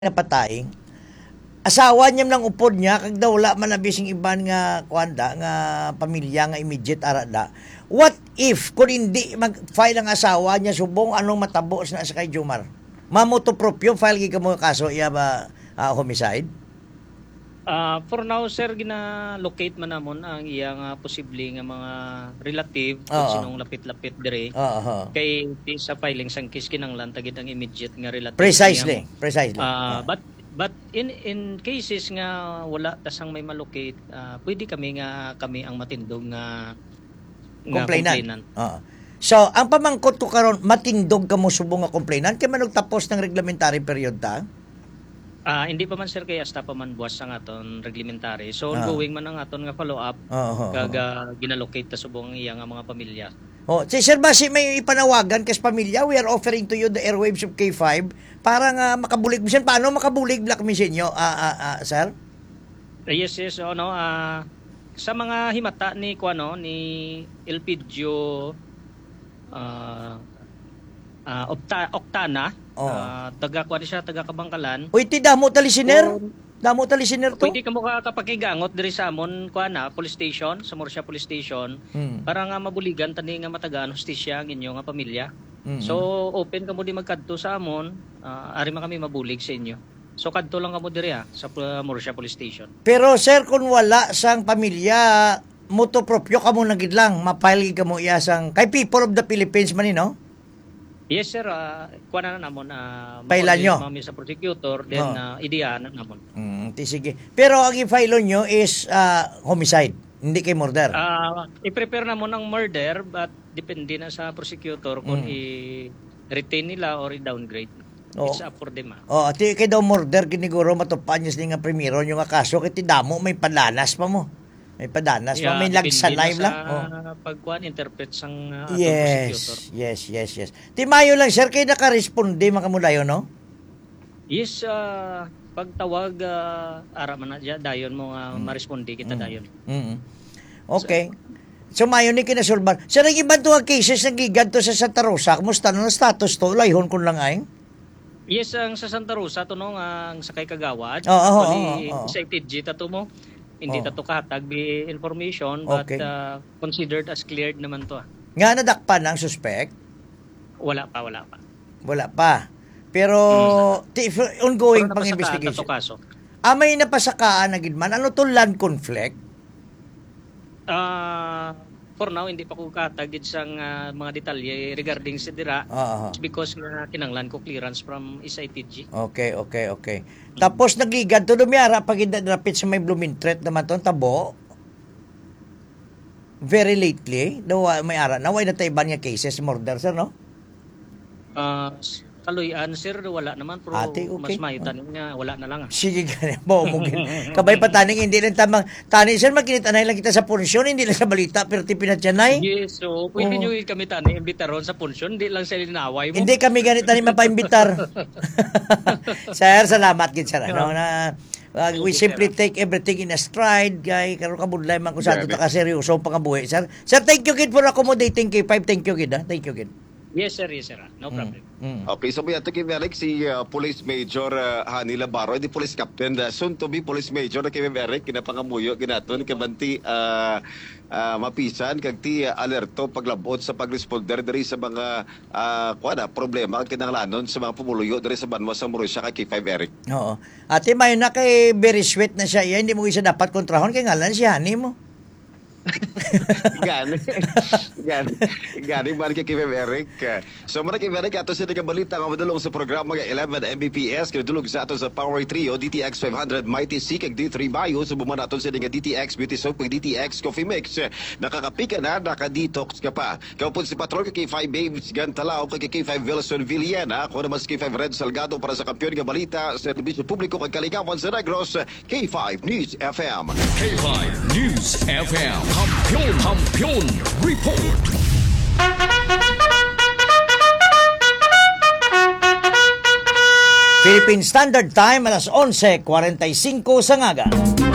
napatay, asawa niya nang upod niya, kag daw wala man nabising iban nga kuanda nga pamilya nga immediate arada. What if kung hindi mag-file ang asawa niya subong anong matabo na sa kay Jomar? Mamoto proprio file gi mo kaso iya ba homicide? For now, sir, gina-locate man namon ang iyang posible nga mga relative kung sinong lapit-lapit dire. Kay sa filing sang case kinanglan tagid ang immediate nga relative. Precisely. But in cases nga wala tasang may malocate, pwede kami ang matindog nga complainant. So, ang pamangkot ko karon matindog ka mo subong nga complainant kay manug tapos ng reglementary period ta? Hindi pa man, sir, kay hasta pa man buwas ang aton reglementary. So ongoing man ang aton nga follow up kag ginalocate ta subong iya nga mga pamilya. Si Sir Basi, may ipanawagan kas pamilya. We are offering to you the airwaves of K5 para nga makabulig mission. Paano makabulig Black Mission nyo, sir? Yes. Sa mga himata ni ni Elpidio Octana, taga Kabangkalan. Uy, ti damo talisiner? Damo talisiner to? Pwede ka mo kapakigangot diri sa amon police station, sa Murcia Police Station, para nga mabuligan tani nga matagaan hustisya ang inyo nga pamilya. So open ka mo di magkadto sa amon, ari man kami mabulig sa inyo. So kadto lang ka mo diri sa Murcia Police Station. Pero sir, kung wala sang pamilya, moto proprio ka mo nagid lang, mapile ka mo iya sang kay People of the Philippines man no? Yes, sir. Kuha na namon. Pailan nyo? Mami sa prosecutor, then idea na namon. Sige. Pero ang i-file nyo is homicide, hindi kay murder. I-prepare namon ang murder, but depende na sa prosecutor kung i-retain nila or i-downgrade. It's up for them. Ati kay daw murder, kiniguro matupan niya nga primero yung kaso, kay damo may palanas pa mo. May padanas, may lagsanay lang. Pagkuhan, interpret sang prosecutor. Yes. Timayo lang, sir, kayo nakaresponde makamulayo, no? Yes, pagtawag, ara man na dayon mo maresponde kita dayon. Okay. So, mayo ni kinasulban. Sir, nag-ibang to ang cases ng giganto sa Santa Rosa. Kumusta na status to? Layhon ko lang ay. Yes, ang sa Santa Rosa, tunong ang sakay kagawad. Excited jita to mo. Hindi tato kahatag be information, but considered as cleared naman to. Nga nadakpan ang suspect? Wala pa. Pero ongoing pang investigation. May napasakaan na gidman. Ano to, land conflict? For now, hindi pa ko katagid sang mga detalye regarding sa dira because kinanglan ko clearance from SITG. Okay. Tapos nagligad to dumiyara pag idadapit sa may blooming threat naman to tabo. Very lately, may ara na way na tayban nga cases murder, sir, no? Kaluyan, sir, wala naman, pero mas mayutan nga wala na lang. Sige, mo kabay pa taning hindi lang tamang tani, sir, magkinitanay lang kita sa punsyon, hindi lang sa balita, pero tipinatyanay. Yes, so pwede nyo kami tani imbitaron sa punsyon, hindi lang sa linaway mo. Hindi kami ganit tani mapaimbitar. Sir, salamat gid, sir. We simply take everything in a stride, kay karon kabudlay man ko sa ato ta ka seryoso pangabuhi, sir. Sir, thank you gid for accommodating K5. Thank you gid. Thank you gid. Yes, sir. No problem. Okay, so may ato Eric, si Police Major Hani Labaro, di Police Captain, soon to be Police Major na kay Eric, kinapangamuyo, ginaton, kabanti mapisan, kag ti alerto paglabot sa pagresponder diri sa mga problema ang kinahanglanon sa mga pumuluyo diri sa Banwa sa Murcia kay K5 Eric. Oo. Ate, mayon na kay very sweet na siya. Hindi mo isa dapat kontrahon kay ngalan si Hani mo. Gani man kay Eric. So man kay Eric ato sa balita nga madulong sa programa nga 11 Mbps kinadulog sa ato sa Power Trio DTX 500 Mighty C kag D3 Bio sa buman ato sa DTX Beauty Soap kag DTX Coffee Mix. Nakakapika na, naka-detox ka pa. Kaupod si Patrol kay K5 Babes Gantalao kay K5 Wilson Villena. Ako naman si K5 Red Salgado para sa kampiyon nga balita sa serbisyo publiko kag kaligawan sa Negros. K5 News FM. K5 News FM. Kampiyon Report. Philippine Standard Time, alas 11:45 sa ngaga.